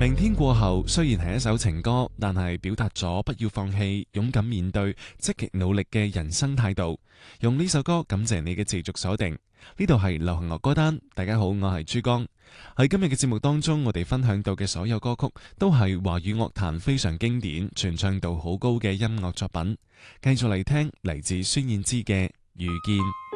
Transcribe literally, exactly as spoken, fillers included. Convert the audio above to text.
明天過後雖然係一首情歌，但係表達咗不要放棄、勇敢面對、積極努力嘅人生態度。用呢首歌感謝你嘅持續鎖定。呢度係流行樂歌單，大家好，我係珠江。喺今日嘅節目當中，我哋分享到嘅所有歌曲都係華語樂壇非常經典、傳唱度好高嘅音樂作品。繼續嚟聽嚟自孫燕姿嘅《遇見》。